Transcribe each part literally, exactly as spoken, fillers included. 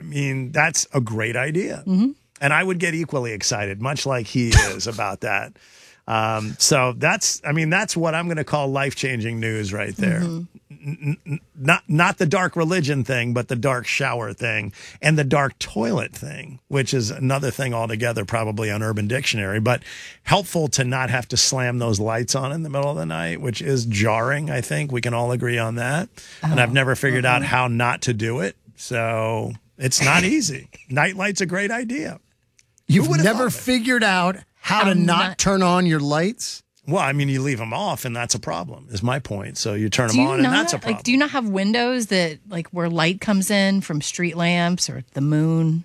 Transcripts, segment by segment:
mean, that's a great idea. Mm-hmm. And I would get equally excited, much like he is about that. Um, so that's, I mean, that's what I'm going to call life-changing news right there. Mm-hmm. N- n- not not the dark religion thing, but the dark shower thing and the dark toilet thing, which is another thing altogether, probably on Urban Dictionary, but helpful to not have to slam those lights on in the middle of the night, which is jarring, I think. We can all agree on that. Oh, and I've never figured mm-hmm. out how not to do it. So it's not easy. Nightlight's a great idea. You've never figured out how to not, not turn on your lights? Well, I mean, you leave them off, and that's a problem, is my point. So you turn do them you on, not, and that's a problem. Like, do you not have windows that, like, where light comes in from street lamps or the moon?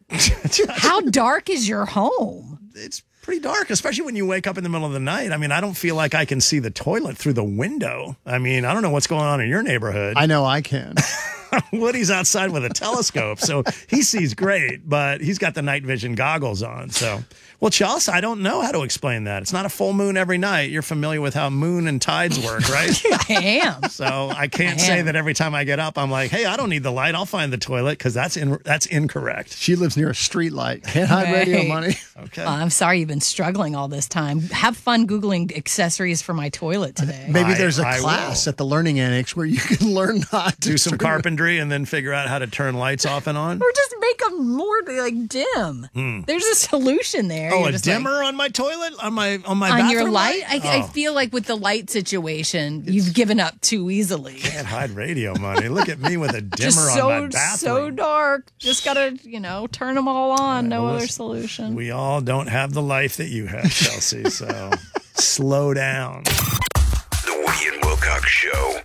How dark is your home? It's pretty dark, especially when you wake up in the middle of the night. I mean, I don't feel like I can see the toilet through the window. I mean, I don't know what's going on in your neighborhood. I know I can. Woody's outside with a telescope, so he sees great, but he's got the night vision goggles on. So, well, Chelsea, I don't know how to explain that. It's not a full moon every night. You're familiar with how moon and tides work, right? I am. So I can't I say that every time I get up, I'm like, hey, I don't need the light. I'll find the toilet, because that's in, that's incorrect. She lives near a street light. Can't hide right. radio money. Okay. Well, I'm sorry you've been struggling all this time. Have fun Googling accessories for my toilet today. Maybe there's a I, class I at the Learning Annex where you can learn not to do some carpentry and then figure out how to turn lights off and on. Or just make them more like dim. Hmm. There's a solution there. Oh, You're a just dimmer like, on my toilet? On my on my on bathroom your light? light? I, oh. I feel like with the light situation, it's, you've given up too easily. Can't hide radio money. Look at me with a dimmer just so, on my bathroom. So dark. Just gotta, you know, turn them all on. Right, no well, other solution. We all don't have the life that you have, Chelsea. So slow down. The Woody and Wilcox Show.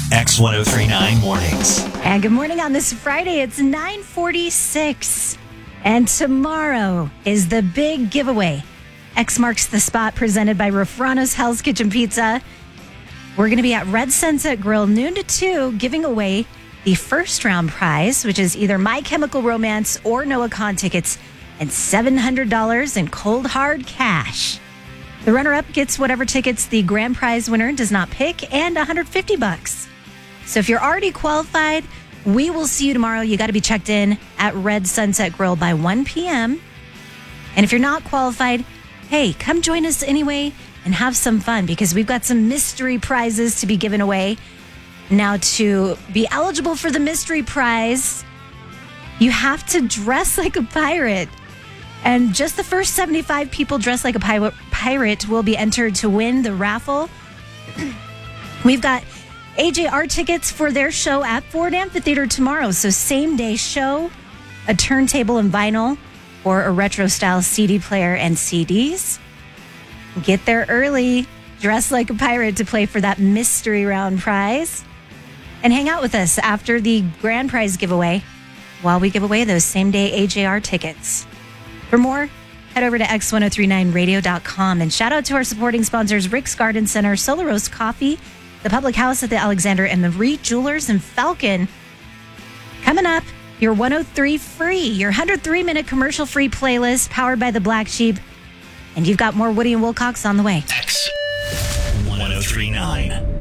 X ten thirty-nine Mornings. And good morning on this Friday. It's nine forty-six. And tomorrow is the big giveaway. X marks the spot, presented by Rafrano's Hell's Kitchen Pizza. We're going to be at Red Sunset Grill noon to two, giving away the first round prize, which is either My Chemical Romance or Noah Kahn tickets, and seven hundred dollars in cold hard cash. The runner-up gets whatever tickets the grand prize winner does not pick, and one hundred fifty bucks. So if you're already qualified, we will see you tomorrow. You got to be checked in at Red Sunset Grill by one p.m. And if you're not qualified, hey, come join us anyway and have some fun, because we've got some mystery prizes to be given away. Now, to be eligible for the mystery prize, you have to dress like a pirate. And just the first seventy-five people dressed like a pi- pirate will be entered to win the raffle. We've got A J R tickets for their show at Ford Amphitheater tomorrow. So same day show, a turntable and vinyl, or a retro style C D player and C Ds. Get there early, dress like a pirate to play for that mystery round prize, and hang out with us after the grand prize giveaway while we give away those same day A J R tickets. For more, head over to x ten thirty-nine radio dot com, and shout out to our supporting sponsors, Rick's Garden Center, Solar Roast Coffee, the Public House at the Alexander, and the Reed Jewelers and Falcon. Coming up, your one oh three free, your one hundred three minute commercial free playlist powered by the Black Sheep. And you've got more Woody and Wilcox on the way. X ten thirty-nine.